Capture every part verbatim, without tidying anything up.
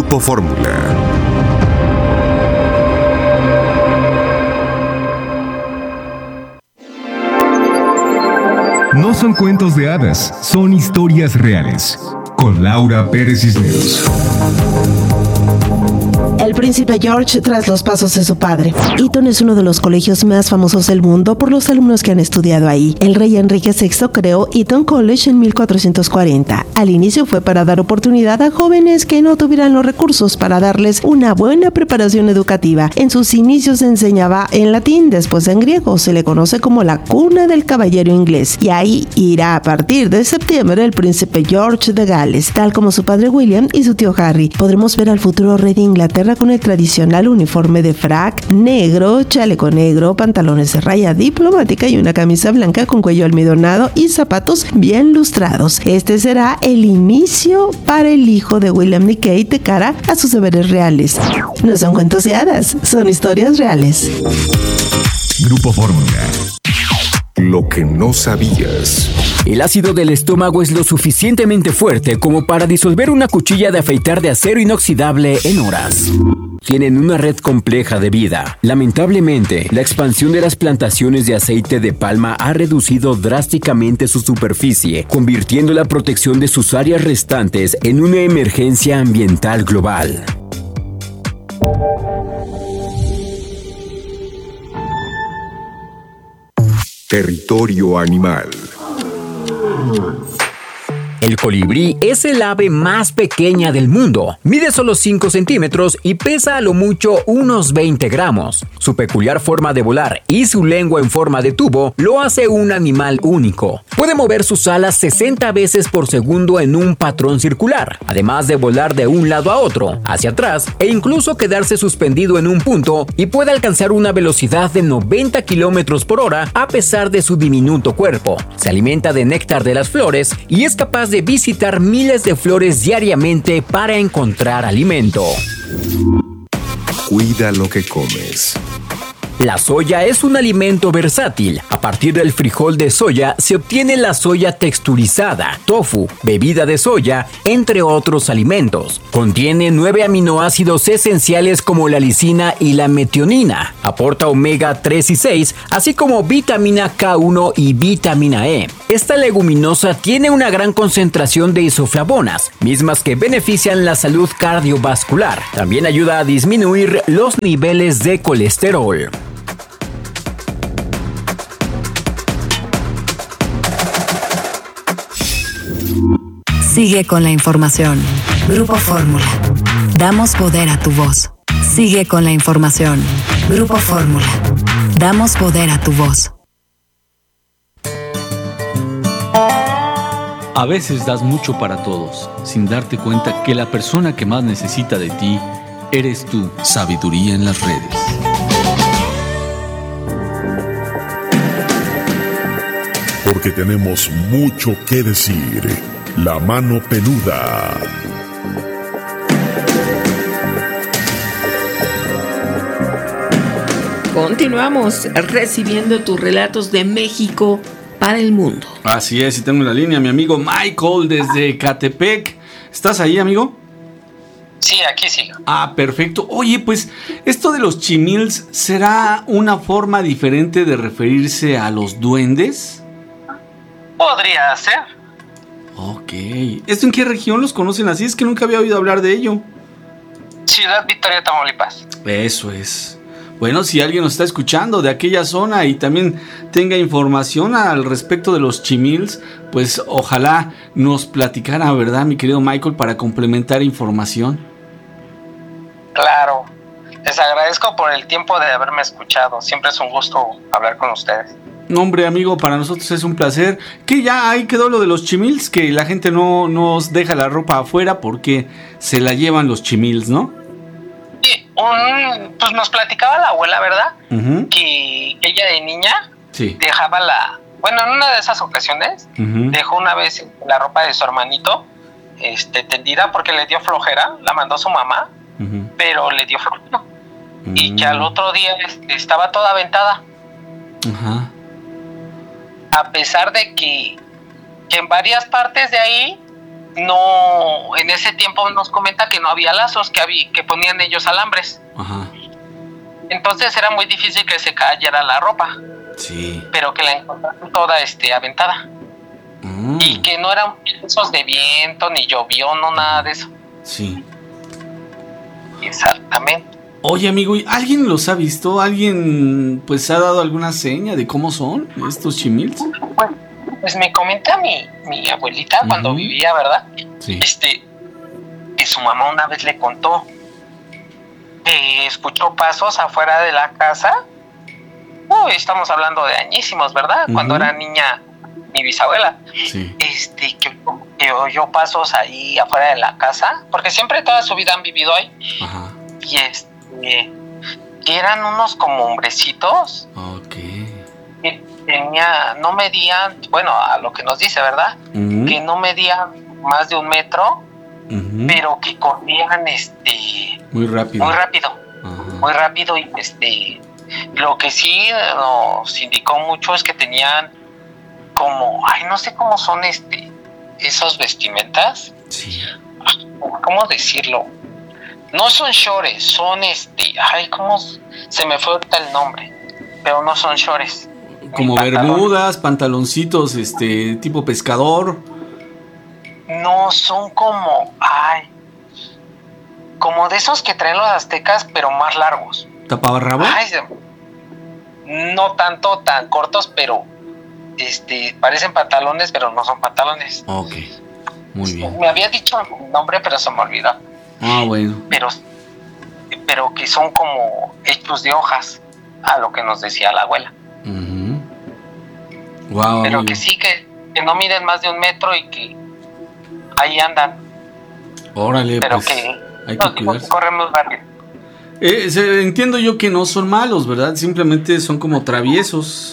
Grupo Fórmula. No son cuentos de hadas, son historias reales. Con Laura Pérez Cisneros. El príncipe George tras los pasos de su padre. Eton es uno de los colegios más famosos del mundo por los alumnos que han estudiado ahí. El rey Enrique sexto creó Eton College en mil cuatrocientos cuarenta. Al inicio fue para dar oportunidad a jóvenes que no tuvieran los recursos para darles una buena preparación educativa. En sus inicios se enseñaba en latín, después en griego. Se le conoce como la cuna del caballero inglés. Y ahí irá a partir de septiembre el príncipe George de Gales, tal como su padre William y su tío Harry. Podremos ver al futuro rey de Inglaterra con el tradicional uniforme de frac negro, chaleco negro, pantalones de raya diplomática y una camisa blanca con cuello almidonado y zapatos bien lustrados. Este será el inicio para el hijo de William y Kate de cara a sus deberes reales. No son cuentos de hadas, son historias reales. Grupo Fórmula. Lo que no sabías. El ácido del estómago es lo suficientemente fuerte como para disolver una cuchilla de afeitar de acero inoxidable en horas. Tienen una red compleja de vida. Lamentablemente, la expansión de las plantaciones de aceite de palma ha reducido drásticamente su superficie, convirtiendo la protección de sus áreas restantes en una emergencia ambiental global. Territorio animal. El colibrí es el ave más pequeña del mundo. Mide solo cinco centímetros y pesa a lo mucho unos veinte gramos. Su peculiar forma de volar y su lengua en forma de tubo lo hace un animal único. Puede mover sus alas sesenta veces por segundo en un patrón circular, además de volar de un lado a otro, hacia atrás e incluso quedarse suspendido en un punto, y puede alcanzar una velocidad de noventa kilómetros por hora a pesar de su diminuto cuerpo. Se alimenta de néctar de las flores y es capaz de visitar miles de flores diariamente para encontrar alimento. Cuida lo que comes. La soya es un alimento versátil. A partir del frijol de soya se obtiene la soya texturizada, tofu, bebida de soya, entre otros alimentos. Contiene nueve aminoácidos esenciales como la lisina y la metionina. Aporta omega tres y seis, así como vitamina K uno y vitamina E. Esta leguminosa tiene una gran concentración de isoflavonas, mismas que benefician la salud cardiovascular. También ayuda a disminuir los niveles de colesterol. Sigue con la información. Grupo Fórmula. Damos poder a tu voz. Sigue con la información. Grupo Fórmula. Damos poder a tu voz. A veces das mucho para todos, sin darte cuenta que la persona que más necesita de ti eres tú. Sabiduría en las redes. Porque tenemos mucho que decir. La mano peluda. Continuamos recibiendo tus relatos de México para el mundo. Así es, y tengo en la línea a mi amigo Michael desde Ecatepec. ¿Estás ahí, amigo? Sí, aquí sí. Ah, perfecto. Oye, pues, esto de los chimils, ¿será una forma diferente de referirse a los duendes? Podría ser. Ok. ¿Esto en qué región los conocen así? Es que nunca había oído hablar de ello. Ciudad Victoria, Tamaulipas. Eso es. Bueno, si alguien nos está escuchando de aquella zona y también tenga información al respecto de los chimils, pues ojalá nos platicara, ¿verdad, mi querido Michael, para complementar información? Claro. Les agradezco por el tiempo de haberme escuchado. Siempre es un gusto hablar con ustedes. No, hombre, amigo, para nosotros es un placer. Que ya ahí quedó lo de los chimils, que la gente no nos deja la ropa afuera porque se la llevan los chimils, ¿no? Sí, un, pues nos platicaba la abuela, ¿verdad? Uh-huh. Que ella de niña sí. dejaba la... Bueno, en una de esas ocasiones uh-huh. dejó una vez la ropa de su hermanito este, tendida porque le dio flojera, la mandó su mamá, uh-huh. pero le dio flojera. Uh-huh. Y que al otro día este, estaba toda aventada. Ajá. Uh-huh. A pesar de que, que en varias partes de ahí no, en ese tiempo nos comenta que no había lazos, que había, que ponían ellos alambres. Ajá. Entonces era muy difícil que se cayera la ropa. Sí. Pero que la encontraron toda este, aventada. Mm. Y que no eran esos de viento, ni llovió, no nada de eso. Sí. Exactamente. Oye, amigo, ¿alguien los ha visto? ¿Alguien pues ha dado alguna seña de cómo son estos chimils? Bueno, pues me comenta mi, mi abuelita uh-huh. cuando vivía, ¿verdad? Sí. Este, que su mamá una vez le contó que escuchó pasos afuera de la casa. Uy, estamos hablando de añísimos, ¿verdad? Uh-huh. Cuando era niña, mi bisabuela. Sí. Este, que, que oyó pasos ahí afuera de la casa, porque siempre toda su vida han vivido ahí. Ajá. Y este, que eran unos como hombrecitos. Ok. Que tenía, no medían, bueno, a lo que nos dice, ¿verdad? Uh-huh. Que no medían más de un metro, uh-huh. pero que corrían, este... Muy rápido. Muy rápido. Uh-huh. Muy rápido y, este... Lo que sí nos indicó mucho es que tenían como, ay, no sé cómo son, este, esos vestimentas. Sí. ¿Cómo decirlo? No son shorts, son este, ay, cómo se me fue ahorita el nombre, pero no son shorts. Como bermudas, pantaloncitos, este, tipo pescador. No, son como, ay, como de esos que traen los aztecas, pero más largos. ¿Tapabarrabo? Ay, no tanto tan cortos, pero este, parecen pantalones, pero no son pantalones. Ok, muy bien. Me había dicho el nombre, pero se me olvidó. Ah, bueno. Pero, pero que son como hechos de hojas, a lo que nos decía la abuela. Uh-huh. Wow, pero amigo. que sí, que, que no miden más de un metro y que ahí andan. Órale, pero pues que, hay no, que cuidarse. Que corren muy rápido. Eh, se, entiendo yo que no son malos, ¿verdad? Simplemente son como traviesos.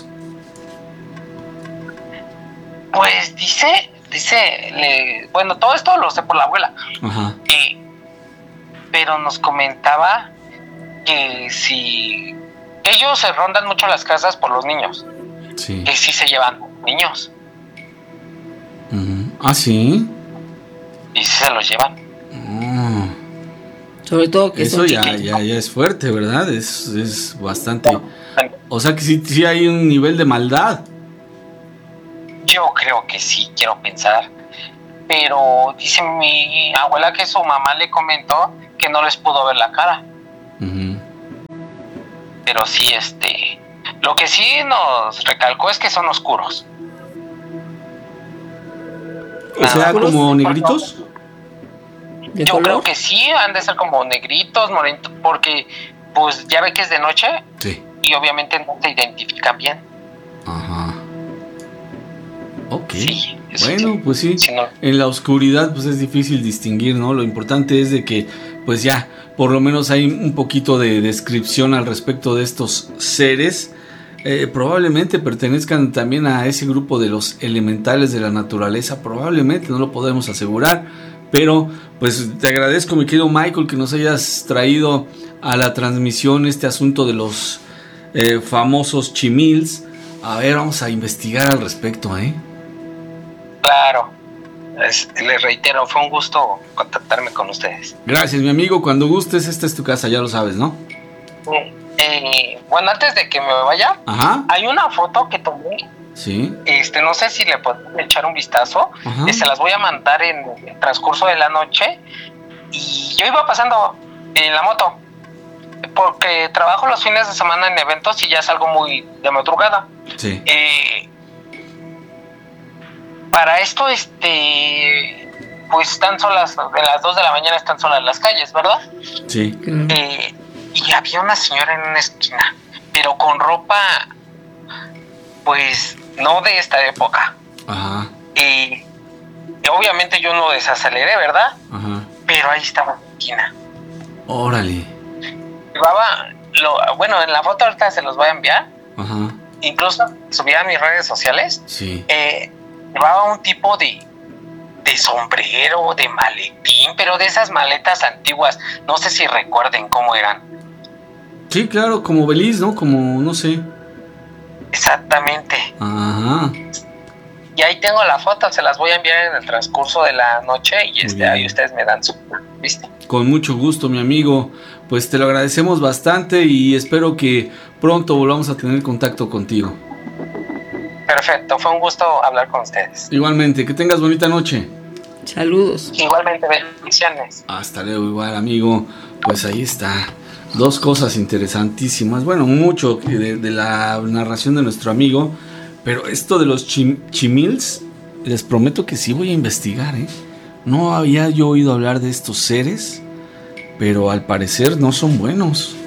Pues dice, dice, le, bueno, todo esto lo sé por la abuela. Ajá. Y, pero nos comentaba que si ellos se rondan mucho las casas por los niños, sí. que sí se llevan niños. Uh-huh. Ah, sí. Y sí se los llevan. Uh. Sobre todo que eso ya, ya, ya es fuerte, ¿verdad? Es, es bastante. O sea que sí, sí hay un nivel de maldad. Yo creo que sí, quiero pensar. Pero dice mi abuela que su mamá le comentó que no les pudo ver la cara. Uh-huh. Pero sí, este... Lo que sí nos recalcó es que son oscuros. O sea, como negritos. Yo color? Creo que sí, han de ser como negritos, morenitos, porque pues ya ve que es de noche. Sí. Y obviamente no se identifican bien. Ajá. Ok. Sí, bueno, sí, pues sí. sí no. En la oscuridad pues es difícil distinguir, ¿no? Lo importante es de que pues ya por lo menos hay un poquito de descripción al respecto de estos seres. Eh, probablemente pertenezcan también a ese grupo de los elementales de la naturaleza. Probablemente, no lo podemos asegurar. Pero pues te agradezco, mi querido Michael, que nos hayas traído a la transmisión este asunto de los eh, famosos chimils. A ver, vamos a investigar al respecto, ¿eh? Claro. Es, les reitero, fue un gusto contactarme con ustedes. Gracias, mi amigo. Cuando gustes, esta es tu casa, ya lo sabes, ¿no? Eh, bueno, antes de que me vaya, Ajá. hay una foto que tomé. Sí. Este, no sé si le pueden echar un vistazo. Ajá. Se las voy a mandar en el transcurso de la noche. Y yo iba pasando en la moto, porque trabajo los fines de semana en eventos y ya salgo muy de madrugada. Sí. Eh, para esto, este, pues están solas, de las dos de la mañana están solas las calles, ¿verdad? Sí. Eh, y había una señora en una esquina, pero con ropa, pues, no de esta época. Ajá. Y obviamente yo no desaceleré, ¿verdad? Ajá. Pero ahí estaba en la esquina. Órale. Llevaba, lo, bueno, en la foto ahorita se los voy a enviar. Ajá. Incluso subí a mis redes sociales. Sí. Eh, llevaba un tipo de, de sombrero, de maletín, pero de esas maletas antiguas. No sé si recuerden cómo eran. Sí, claro, como Beliz, ¿no? Como, no sé. Exactamente. Ajá. Y ahí tengo la foto, se las voy a enviar en el transcurso de la noche y este, ahí ustedes me dan su vista. Con mucho gusto, mi amigo. Pues te lo agradecemos bastante y espero que pronto volvamos a tener contacto contigo. Perfecto, fue un gusto hablar con ustedes. Igualmente, que tengas bonita noche. Saludos. Igualmente, bendiciones. Hasta luego, igual, amigo. Pues ahí está. Dos cosas interesantísimas. Bueno, mucho de, de la narración de nuestro amigo. Pero esto de los chim, chimils, les prometo que sí voy a investigar, ¿eh? No había yo oído hablar de estos seres, pero al parecer no son buenos.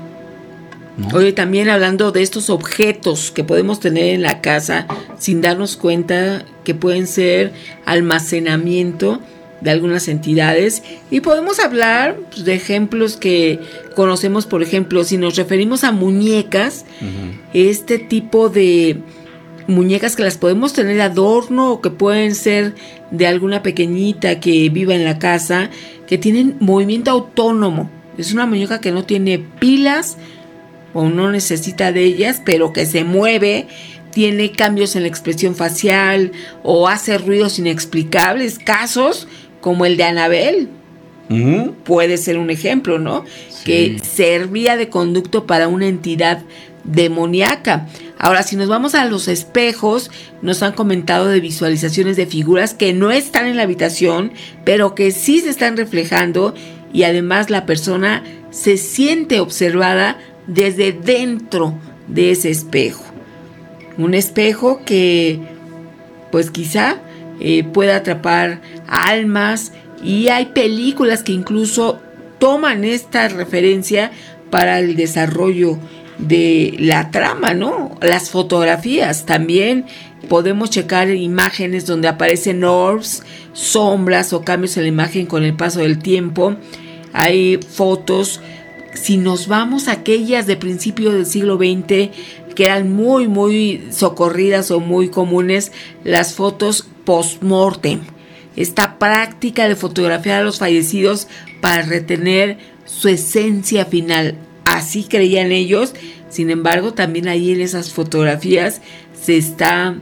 ¿No? Oye, también hablando de estos objetos que podemos tener en la casa sin darnos cuenta que pueden ser almacenamiento de algunas entidades, y podemos hablar pues, de ejemplos que conocemos. Por ejemplo, si nos referimos a muñecas, uh-huh. este tipo de muñecas que las podemos tener de adorno o que pueden ser de alguna pequeñita que viva en la casa, que tienen movimiento autónomo. Es una muñeca que no tiene pilas o no necesita de ellas, pero que se mueve, tiene cambios en la expresión facial o hace ruidos inexplicables. Casos como el de Anabel. Uh-huh. Puede ser un ejemplo, ¿no? Sí. Que servía de conducto para una entidad demoníaca. Ahora, si nos vamos a los espejos, nos han comentado de visualizaciones de figuras que no están en la habitación, pero que sí se están reflejando, y además la persona se siente observada desde dentro de ese espejo. Un espejo que, pues quizá eh, pueda atrapar almas, y hay películas que incluso toman esta referencia para el desarrollo de la trama, ¿no? Las fotografías también podemos checar imágenes donde aparecen orbs, sombras o cambios en la imagen con el paso del tiempo. Hay fotos, si nos vamos a aquellas de principio del siglo veinte, que eran muy muy socorridas o muy comunes, las fotos post-mortem, esta práctica de fotografiar a los fallecidos para retener su esencia final. Así creían ellos. Sin embargo, también ahí en esas fotografías se está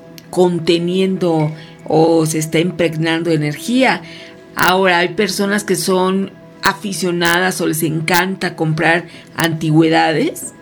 conteniendo o se está impregnando energía. Ahora, hay personas que son aficionadas o les encanta comprar antigüedades,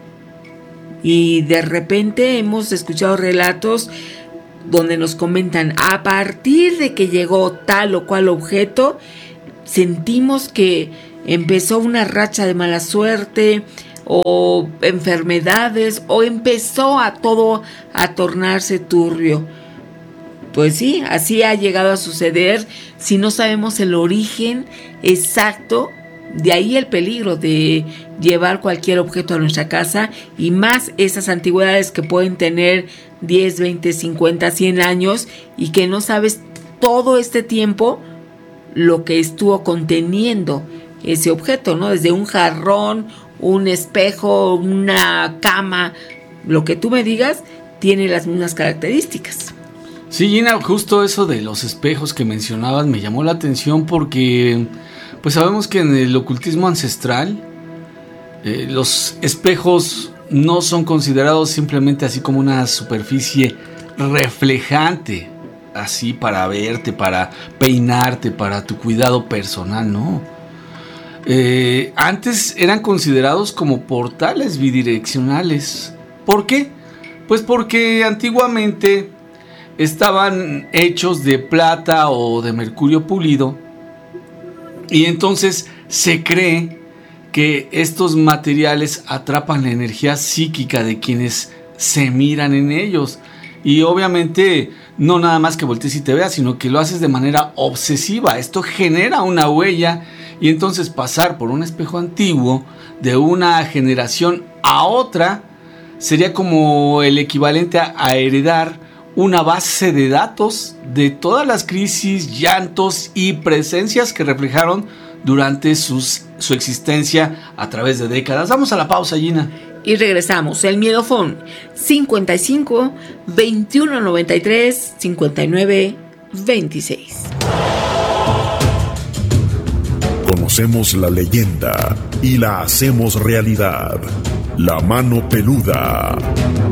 y de repente hemos escuchado relatos donde nos comentan: a partir de que llegó tal o cual objeto, sentimos que empezó una racha de mala suerte o enfermedades, o empezó a todo a tornarse turbio. Pues sí, así ha llegado a suceder si no sabemos el origen exacto. De ahí el peligro de llevar cualquier objeto a nuestra casa, y más esas antigüedades que pueden tener diez, veinte, cincuenta, cien años, y que no sabes todo este tiempo lo que estuvo conteniendo ese objeto, ¿no? Desde un jarrón, un espejo, una cama, lo que tú me digas, tiene las mismas características. Sí, Gina, justo eso de los espejos que mencionabas me llamó la atención, porque pues sabemos que en el ocultismo ancestral eh, los espejos no son considerados simplemente así como una superficie reflejante, así para verte, para peinarte, para tu cuidado personal, no. Eh, antes eran considerados como portales bidireccionales. ¿Por qué? Pues porque antiguamente estaban hechos de plata o de mercurio pulido, y entonces se cree que estos materiales atrapan la energía psíquica de quienes se miran en ellos. Y obviamente no nada más que voltees y te veas, sino que lo haces de manera obsesiva. Esto genera una huella, y entonces pasar por un espejo antiguo de una generación a otra sería como el equivalente a, a heredar una base de datos de todas las crisis, llantos y presencias que reflejaron durante sus, su existencia a través de décadas. Vamos a la pausa, Gina. Y regresamos. El Miedofón cincuenta y cinco, veintiuno noventa y tres, cincuenta y nueve, veintiséis. Conocemos la leyenda y la hacemos realidad. La mano peluda.